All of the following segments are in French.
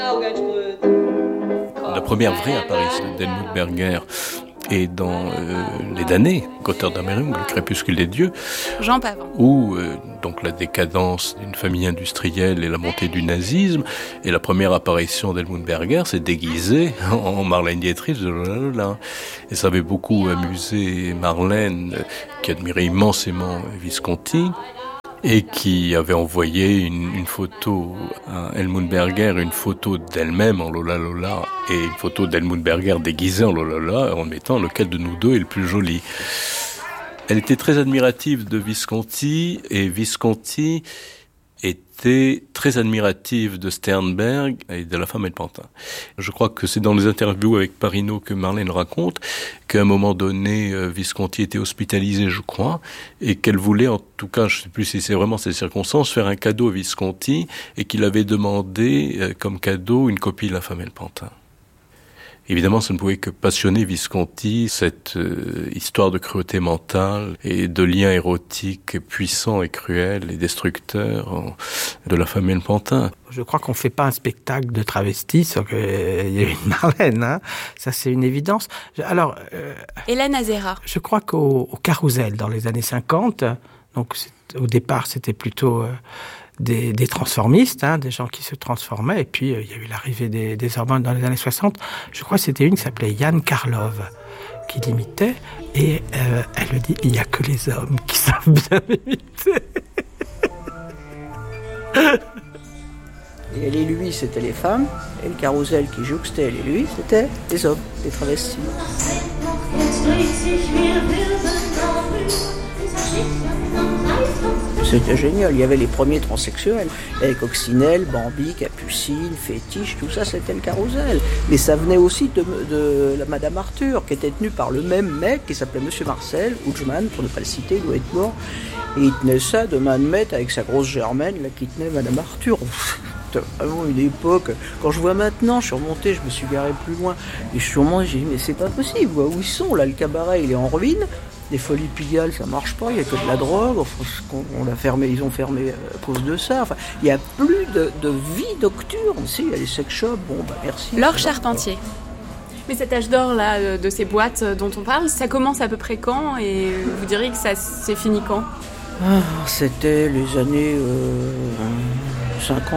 La première vraie apparition d'Helmut Berger est dans Les damnés, Gotthard Dämmerung, Le crépuscule des dieux, Jean Pavin, où donc la décadence d'une famille industrielle et la montée du nazisme, et la première apparition d'Helmut Berger s'est déguisée en Marlène Dietrich de Lola. Et ça avait beaucoup amusé Marlène, qui admirait immensément Visconti, et qui avait envoyé une photo à Helmut Berger, une photo d'elle-même en Lola Lola et une photo d'Helmut Berger déguisée en Lola Lola, en mettant lequel de nous deux est le plus joli. Elle était très admirative de Visconti, et Visconti était très admirative de Sternberg et de La femme et le pantin. Je crois que c'est dans les interviews avec Parino que Marlène raconte qu'à un moment donné, Visconti était hospitalisé, je crois, et qu'elle voulait, en tout cas, je ne sais plus si c'est vraiment ces circonstances, faire un cadeau à Visconti, et qu'il avait demandé comme cadeau une copie de La femme et le pantin. Évidemment, ça ne pouvait que passionner Visconti, cette histoire de cruauté mentale et de liens érotiques puissants et cruels et destructeurs de La femme et le pantin. Je crois qu'on ne fait pas un spectacle de travestis sans qu'il y ait une Marlène, hein. Ça, c'est une évidence. Alors, Hélène Azera. Je crois qu'au Carousel, dans les années 50, donc au départ, c'était plutôt des transformistes, hein, des gens qui se transformaient, et puis il y a eu l'arrivée des hormones dans les années 60. Je crois que c'était une qui s'appelait Yann Karlov, qui l'imitait, et elle me dit, il n'y a que les hommes qui savent bien l'imiter. Et elle et lui, c'était les femmes, et le Carousel qui jouxtait elle et lui, c'était les hommes, les travestis. C'était génial, il y avait les premiers transsexuels, avec Coccinelle, Bambi, Capucine, Fétiche, tout ça c'était le Carousel. Mais ça venait aussi de la Madame Arthur, qui était tenue par le même mec qui s'appelait Monsieur Marcel, Hutschmann, pour ne pas le citer, il doit être mort. Et il tenait ça de main de maître avec sa grosse germaine là, qui tenait Madame Arthur. C'était vraiment une époque. Quand je vois maintenant, je suis remonté, je me suis garé plus loin. Et je suis remonté, j'ai dit, mais c'est pas possible, où ils sont là, le cabaret il est en ruine. Les Folies Pigalle, ça marche pas, il y a que de la drogue, enfin, on l'a fermé, ils ont fermé à cause de ça. Enfin, il y a plus de vie nocturne, si, il y a les sex shops, bon bah merci. Laure Charpentier. Mais cet âge d'or là, de ces boîtes dont on parle, ça commence à peu près quand, et vous diriez que ça c'est fini quand? C'était les années 50.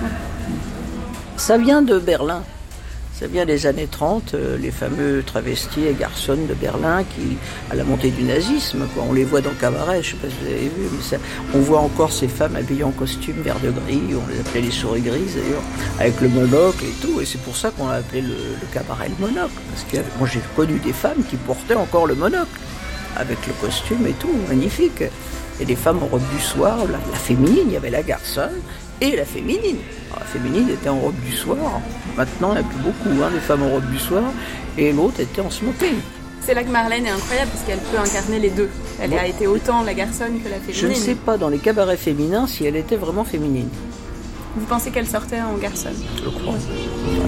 Ça vient de Berlin. Ça vient des années 30, les fameux travestis et garçons de Berlin qui, à la montée du nazisme, quoi. On les voit dans le cabaret, je ne sais pas si vous avez vu, mais ça, on voit encore ces femmes habillées en costume vert de gris, on les appelait les souris grises d'ailleurs, avec le monocle et tout, et c'est pour ça qu'on a appelé le cabaret le monocle, parce que moi j'ai connu des femmes qui portaient encore le monocle, avec le costume et tout, magnifique. Et les femmes en robe du soir, la féminine, il y avait la garçonne et la féminine. Alors, la féminine était en robe du soir. Maintenant, il n'y en a plus beaucoup, hein, des femmes en robe du soir. Et l'autre était en smoking. C'est là que Marlène est incroyable, parce qu'elle peut incarner les deux. Elle a été autant la garçonne que la féminine. Je ne sais pas, dans les cabarets féminins, si elle était vraiment féminine. Vous pensez qu'elle sortait en garçonne? Je crois. Ouais.